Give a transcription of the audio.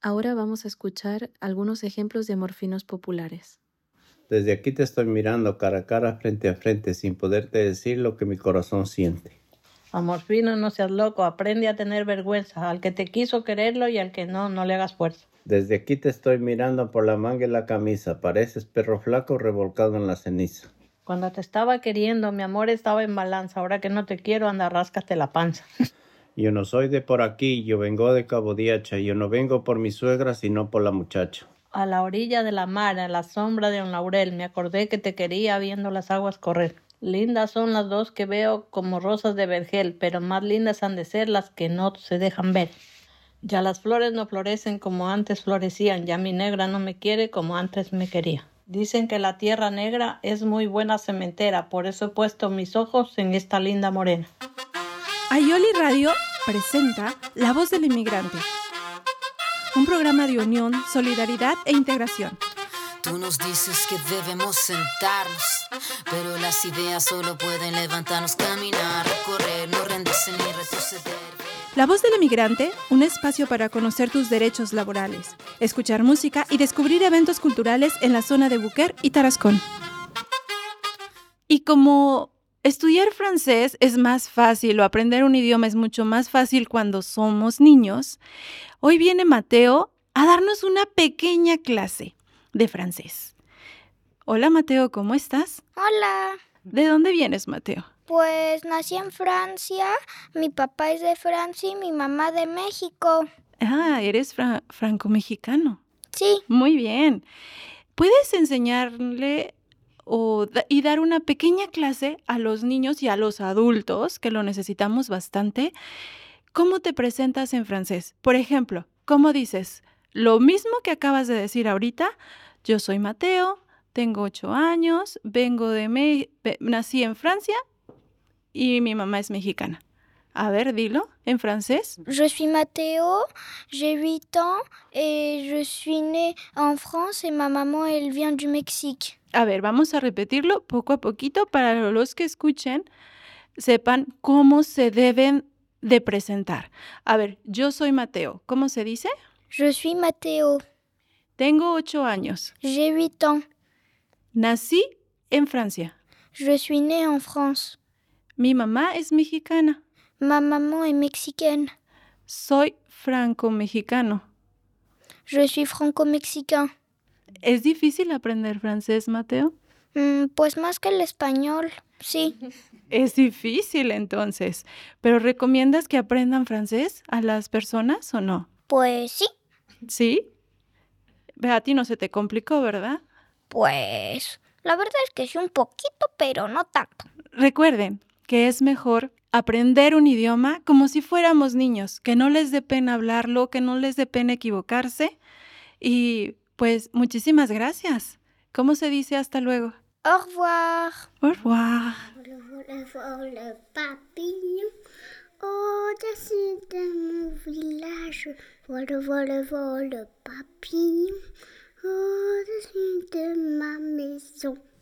Ahora vamos a escuchar algunos ejemplos de morfinos populares. Desde aquí te estoy mirando cara a cara, frente a frente, sin poderte decir lo que mi corazón siente. Amor fino, no seas loco, aprende a tener vergüenza. Al que te quiso quererlo y al que no, no le hagas fuerza. Desde aquí te estoy mirando por la manga y la camisa, pareces perro flaco revolcado en la ceniza. Cuando te estaba queriendo, mi amor estaba en balanza. Ahora que no te quiero, anda, ráscate la panza. Yo no soy de por aquí, yo vengo de Cabo Diacha. Yo no vengo por mi suegra, sino por la muchacha. A la orilla de la mar, a la sombra de un laurel, me acordé que te quería viendo las aguas correr. Lindas son las dos que veo como rosas de vergel, pero más lindas han de ser las que no se dejan ver. Ya las flores no florecen como antes florecían, ya mi negra no me quiere como antes me quería. Dicen que la tierra negra es muy buena cementera, por eso he puesto mis ojos en esta linda morena. Ayoli Radio presenta La Voz del Inmigrante, un programa de unión, solidaridad e integración. Tú nos dices que debemos sentarnos, pero las ideas solo pueden levantarnos, caminar, recorrer, no rendirse ni retroceder. La Voz del Inmigrante, un espacio para conocer tus derechos laborales, escuchar música y descubrir eventos culturales en la zona de Buquer y Tarascón. Y como estudiar francés es más fácil o aprender un idioma es mucho más fácil cuando somos niños, hoy viene Mateo a darnos una pequeña clase de francés. Hola Mateo, ¿cómo estás? Hola. ¿De dónde vienes, Mateo? Pues nací en Francia, mi papá es de Francia y mi mamá de México. Ah, eres franco-mexicano. Sí. Muy bien. ¿Puedes enseñarle y dar una pequeña clase a los niños y a los adultos, que lo necesitamos bastante? ¿Cómo te presentas en francés? Por ejemplo, ¿cómo dices? Lo mismo que acabas de decir ahorita. Yo soy Mateo, tengo 8 años, nací en Francia y mi mamá es mexicana. A ver, dilo en francés. Je suis Mateo, j'ai 8 ans et je suis née en France et ma maman, elle vient du Mexique. A ver, vamos a repetirlo poco a poquito para los que escuchen, sepan cómo se deben de presentar. A ver, yo soy Mateo. ¿Cómo se dice? Je suis Mateo. Tengo 8 años. J'ai 8 ans. Nací en Francia. Je suis née en France. Mi mamá es mexicana. Ma maman est mexicaine. Soy franco-mexicano. Je suis franco-mexicain. ¿Es difícil aprender francés, Mateo? Pues más que el español, sí. Es difícil entonces. ¿Pero recomiendas que aprendan francés a las personas o no? Pues sí. ¿Sí? A ti no se te complicó, ¿verdad? Pues la verdad es que sí un poquito, pero no tanto. Recuerden que es mejor aprender un idioma como si fuéramos niños, que no les dé pena hablarlo, que no les dé pena equivocarse. Y pues muchísimas gracias. ¿Cómo se dice hasta luego? Au revoir. Au revoir. Le papillon au-dessus de mon village. Vole, papillon au-dessus de ma maison.